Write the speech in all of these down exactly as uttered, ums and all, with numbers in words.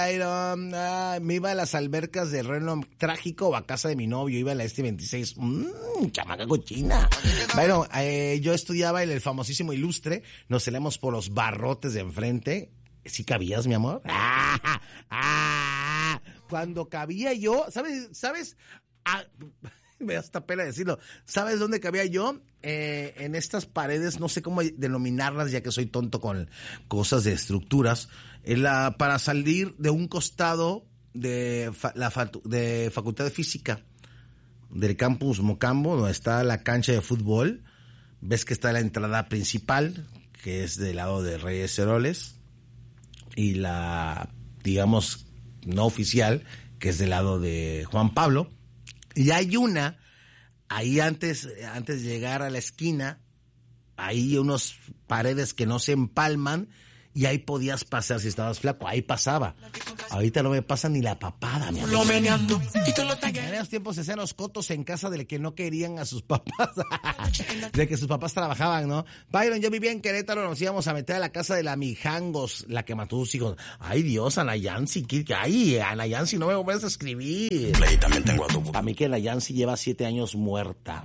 Byron, ah, me iba a las albercas de Reno Trágico o a casa de mi novio, iba a la este veintiséis. Mmm, chamaca cochina. Byron, eh, yo estudiaba en el famosísimo Ilustre, nos salíamos por los barrotes de enfrente. ¿Sí cabías, mi amor? Ah, ah, cuando cabía yo, ¿sabes? ¿Sabes? Ah, me da hasta pena decirlo. ¿Sabes dónde cabía yo? Eh, en estas paredes, no sé cómo denominarlas, ya que soy tonto con cosas de estructuras. En la, para salir de un costado de fa, la de Facultad de Física del campus Mocambo, donde está la cancha de fútbol. Ves que está la entrada principal, que es del lado de Reyes Heroles, y la, digamos, no oficial, que es del lado de Juan Pablo. Y hay una, ahí antes, antes de llegar a la esquina, hay unos paredes que no se empalman y ahí podías pasar si estabas flaco, ahí pasaba. Ahorita no me pasa ni la papada, mi amigo. En esos tiempos se hacían los cotos en casa del que no querían a sus papás, de que sus papás trabajaban, ¿no? Byron, yo vivía en Querétaro, nos íbamos a meter a la casa de la Mijangos, la que mató a sus hijos. Ay, Dios, Ana Yancy, ¿qué? Ay, Ana Yancy, no me vuelves a escribir. Play, también tengo a tu... A mí que Ana Yancy lleva siete años muerta.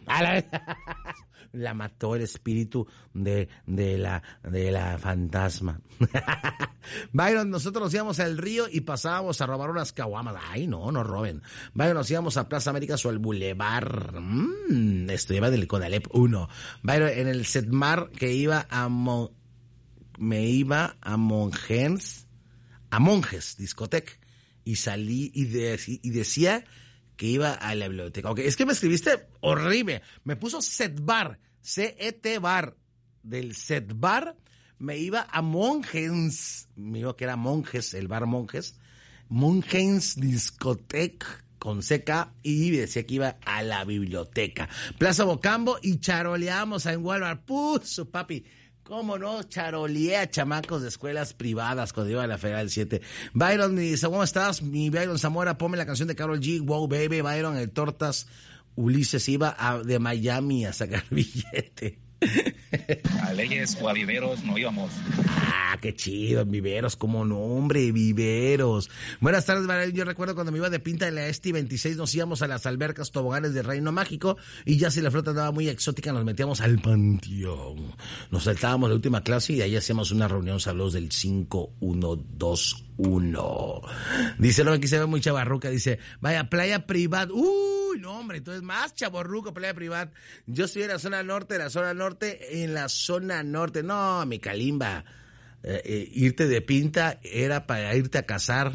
La mató el espíritu de, de la, de la fantasma. Byron, nosotros nos íbamos al río y pasábamos a robar unas caguamas. Ay, no, no roben. Byron, nos íbamos a Plaza América o al Boulevard. Mmm, esto iba del Conalep uno. Byron, en el Setmar que iba a Mon... me iba a Monjes, a Monjes, discoteca, y salí y, de, y decía que iba a la biblioteca. Ok, es que me escribiste horrible. Me puso Setbar, C E T Bar. Del Setbar me iba a Monjes. Me dijo que era Monjes, el bar Monjes. Monjes Discoteca con C K, y decía que iba a la biblioteca. Plaza Bocambo y charoleamos en Walmart. Puso, papi. ¿Cómo no? Charoleé a chamacos de escuelas privadas cuando iba a la Federal siete. Byron me dice, ¿cómo estás? Mi Byron Zamora, ponme la canción de Karol G, Wow Baby. Byron, el Tortas Ulises iba a, de Miami a sacar billete. A Leyes o a Viveros no íbamos. Ah, qué chido, Viveros, como nombre, Viveros. Buenas tardes, Byron. Yo recuerdo cuando me iba de pinta en la Esti veintiséis, nos íbamos a las albercas toboganes de Reino Mágico, y ya si la flota andaba muy exótica, nos metíamos al panteón. Nos saltábamos la última clase y ahí hacíamos una reunión sabrosa del cinco uno dos uno. Dice, no, aquí se ve muy chavarruca, dice, vaya, playa privada. Uy, no, hombre, entonces más chavarruco, playa privada. Yo estoy en la zona norte, la zona norte, en la zona norte. No, mi calimba. Eh, eh, irte de pinta era para irte a cazar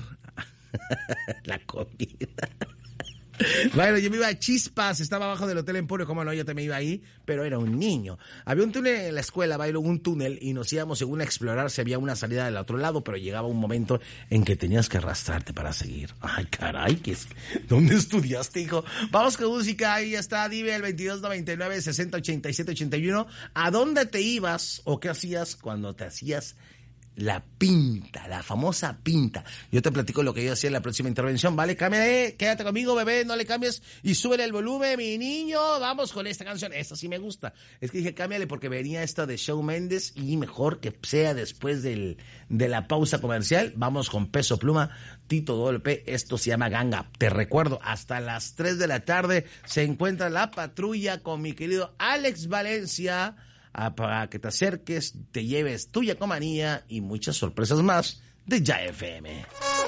la comida. Bueno, yo me iba a Chispas, estaba abajo del Hotel Emporio, como no, yo también iba ahí, pero era un niño. Había un túnel en la escuela, Byron, un túnel, y nos íbamos según a explorar si había una salida del otro lado, pero llegaba un momento en que tenías que arrastrarte para seguir. Ay, caray, ¿qué es? ¿Dónde estudiaste, hijo? Vamos con música, ahí está, dime el veintidós noventa y nueve sesenta ochenta y siete ochenta y uno. ¿A dónde te ibas o qué hacías cuando te hacías la pinta, la famosa pinta? Yo te platico lo que yo hacía en la próxima intervención, ¿vale? Cámbiale, quédate conmigo, bebé, no le cambies y súbele el volumen, mi niño. Vamos con esta canción, esta sí me gusta. Es que dije, cámbiale porque venía esta de Shawn Mendes y mejor que sea después del, de la pausa comercial. Vamos con Peso Pluma, Tito Doble P, esto se llama Ganga. Te recuerdo, hasta las tres de la tarde se encuentra La Patrulla con mi querido Alex Valencia, Ah, para que te acerques, te lleves tu yacomanía y muchas sorpresas más de Ya F M.